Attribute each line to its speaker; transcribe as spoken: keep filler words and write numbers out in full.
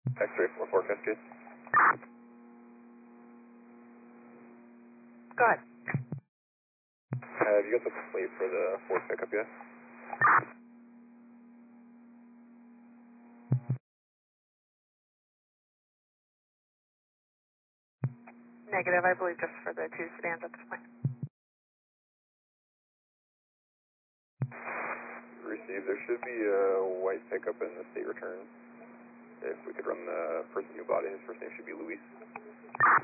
Speaker 1: X-ray four four Cascade.
Speaker 2: Go ahead.
Speaker 1: Have you got the plate for the Ford pickup yet?
Speaker 2: Negative, I believe, just for the two sedans at this point.
Speaker 1: Received. There should be a white pickup in the state return. If we could run the person who bought it, his first name should be Luis.